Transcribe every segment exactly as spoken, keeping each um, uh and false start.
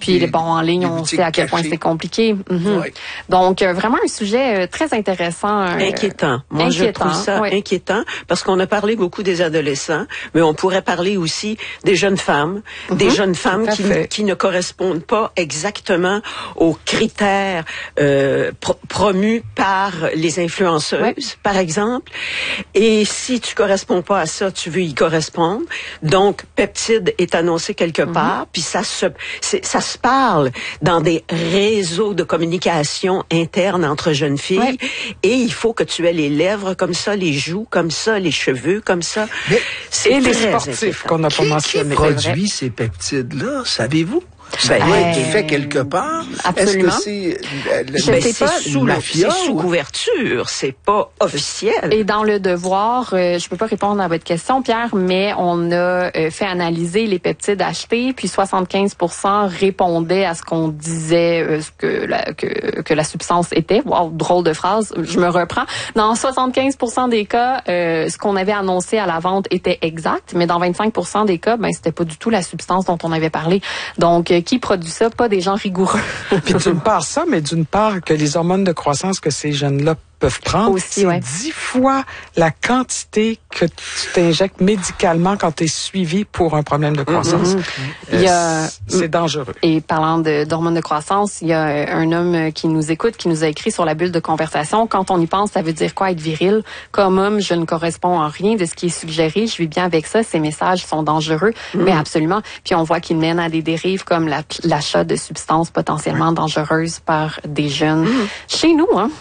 Puis les, bon, en ligne, on sait à quel point c'est compliqué. Mm-hmm. Ouais. Donc, euh, vraiment un sujet euh, très intéressant. Euh, inquiétant. Moi, inquiétant, je trouve ça ouais. inquiétant parce qu'on a parlé beaucoup des adolescents, mais on pourrait parler aussi des jeunes femmes, mm-hmm. des jeunes femmes qui, qui ne correspondent pas exactement aux critères euh, pro- promus par les influenceuses, ouais. par exemple. Et si tu corresponds pas à ça, tu veux y correspondre. Donc, peptide est annoncé quelque mm-hmm. part, puis ça se, c'est, ça se parle dans des réseaux de communication interne entre jeunes filles. Ouais. Et il faut que tu aies les lèvres comme ça, les joues comme ça, les cheveux comme ça. Mais c'est et les sportifs qu'on n'a pas mentionné. Qui produit ces peptides-là, savez-vous? Ça Ben, doit euh, être fait quelque part. Absolument. Est-ce que c'est, euh, je ben, sais c'est pas, sous mafia, c'est sous couverture, c'est pas officiel. Et dans le devoir, euh, je peux pas répondre à votre question, Pierre, mais on a euh, fait analyser les peptides achetés, puis soixante-quinze pour cent répondaient à ce qu'on disait euh, ce que la que, que la substance était. Wow, drôle de phrase, je me reprends. Dans soixante-quinze pour cent des cas, euh, ce qu'on avait annoncé à la vente était exact, mais dans vingt-cinq pour cent des cas, ben c'était pas du tout la substance dont on avait parlé. Donc euh, qui produit ça? Pas des gens rigoureux. Puis d'une part ça, mais d'une part que les hormones de croissance que ces jeunes-là peuvent prendre, aussi, c'est ouais. dix fois la quantité que tu t'injectes médicalement quand tu es suivi pour un problème de croissance. Mm-hmm. Euh, il y a, c'est dangereux. Et parlant de, d'hormones de croissance, il y a un homme qui nous écoute, qui nous a écrit sur la bulle de conversation. Quand on y pense, ça veut dire quoi être viril? Comme homme, je ne corresponds en rien de ce qui est suggéré. Je vis bien avec ça. Ces messages sont dangereux, mm. mais absolument. Puis on voit qu'ils mènent à des dérives comme la, l'achat de substances potentiellement mm. dangereuses par des jeunes. Mm. Chez nous, hein?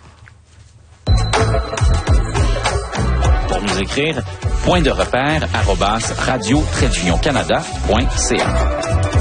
Pour nous écrire, point de repère arobase radio trait canada point c a.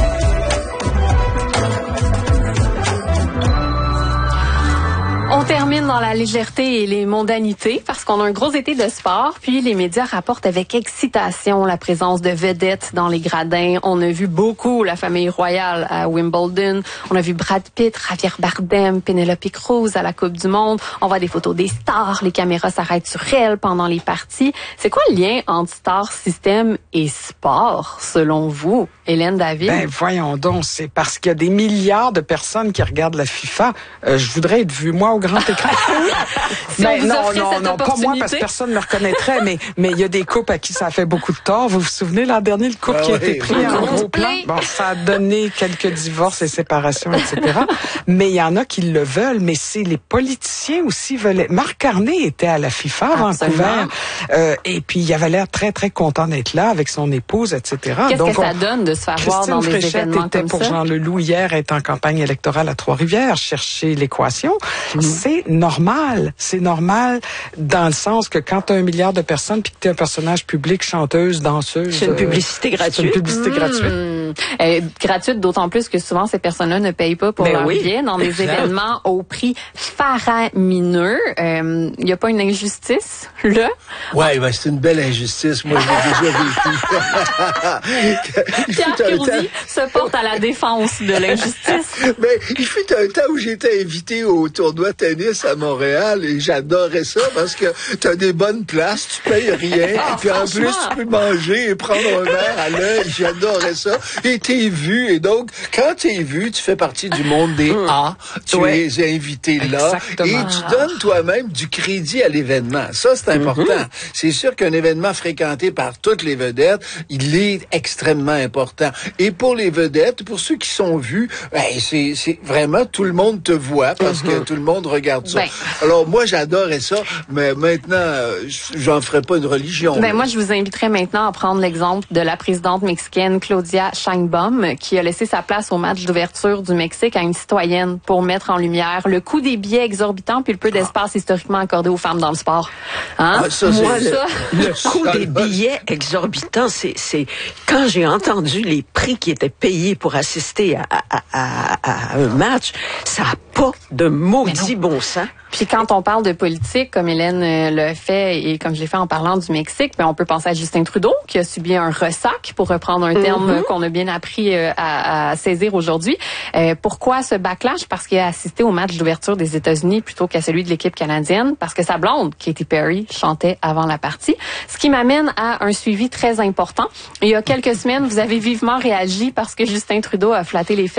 On termine dans la légèreté et les mondanités parce qu'on a un gros été de sport. Puis les médias rapportent avec excitation la présence de vedettes dans les gradins. On a vu beaucoup la famille royale à Wimbledon. On a vu Brad Pitt, Javier Bardem, Penelope Cruz à la Coupe du Monde. On voit des photos des stars. Les caméras s'arrêtent sur elles pendant les parties. C'est quoi le lien entre Star System et sport, selon vous, Hélène David? Ben voyons donc, c'est parce qu'il y a des milliards de personnes qui regardent la FIFA. Euh, je voudrais être vu, moi, au grand écran. si ben, non, non, non, pas moi, parce que personne ne me reconnaîtrait, mais mais il y a des couples à qui ça a fait beaucoup de tort. Vous vous souvenez, l'an dernier, le couple ah, qui a oui, été pris oui, en gros plan? Bon, ça a donné quelques divorces et séparations, et cetera. Mais il y en a qui le veulent, mais c'est les politiciens aussi veulent. Marc Carney était à la FIFA à Vancouver, euh, et puis il avait l'air très, très content d'être là avec son épouse, et cetera. Qu'est-ce Donc, que ça on... donne de se faire Christine voir dans des Fréchette événements était comme pour ça? Jean Leloup hier, est en campagne électorale à Trois-Rivières, chercher l'équation. Mmh. C'est normal. C'est normal dans le sens que quand tu as un milliard de personnes puis que tu es un personnage public, chanteuse, danseuse... C'est une publicité euh, gratuite. C'est une publicité mmh. gratuite. Euh, gratuite, d'autant plus que souvent, ces personnes-là ne payent pas pour Mais leur oui. billet dans des événements au prix faramineux. Il euh, n'y a pas une injustice, là? Oui, ben, c'est une belle injustice. Moi, je l'ai déjà vécu. Pierre Curdi se porte à la défense de l'injustice. Mais il fut un temps où j'étais invité au tournoi tennis à Montréal et j'adorais ça parce que tu as des bonnes places, tu payes rien, ah, puis en plus tu peux manger et prendre un verre à l'œil. J'adorais ça. Et t'es vu, et donc quand t'es vu, tu fais partie du monde des A. Tu ouais. es invité là Exactement. Et tu donnes toi-même du crédit à l'événement. Ça, c'est important. Mm-hmm. C'est sûr qu'un événement fréquenté par toutes les vedettes, il est extrêmement important. Et pour les vedettes, pour ceux qui sont vus, ben, c'est, c'est vraiment tout le monde te voit parce mm-hmm. que tout le monde regarde ça. Ben. Alors moi, j'adorais ça, mais maintenant, j'en ferai pas une religion. Ben, moi, je vous inviterais maintenant à prendre l'exemple de la présidente mexicaine Claudia Sheinbaum, qui a laissé sa place au match d'ouverture du Mexique à une citoyenne pour mettre en lumière le coût des billets exorbitants puis le peu d'espace ah. historiquement accordé aux femmes dans le sport. Hein? Ah, ça, moi, c'est... le, le coût des billets exorbitants, c'est, c'est quand j'ai entendu les prix qui étaient payés pour assister à, à, à, à un match, ça n'a pas de maudit bon sens. Puis quand on parle de politique, comme Hélène euh, le fait et comme je l'ai fait en parlant du Mexique, ben on peut penser à Justin Trudeau qui a subi un ressac, pour reprendre un terme mm-hmm. qu'on a bien appris euh, à, à saisir aujourd'hui. Euh, pourquoi ce backlash? Parce qu'il a assisté au match d'ouverture des États-Unis plutôt qu'à celui de l'équipe canadienne, parce que sa blonde, Katy Perry, chantait avant la partie. Ce qui m'amène à un suivi très important. Il y a quelques semaines, vous avez vivement réagi parce que Justin Trudeau a flatté les fesses